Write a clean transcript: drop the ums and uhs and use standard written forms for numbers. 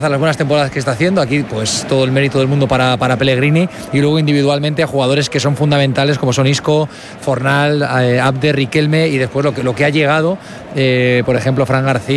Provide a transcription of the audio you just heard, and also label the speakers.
Speaker 1: las buenas temporadas que está haciendo, aquí pues todo el mérito del mundo para Pellegrini, y luego individualmente a jugadores que son fundamentales como son Isco, Fornal, Abde, Riquelme, y después lo que ha llegado, por ejemplo Fran García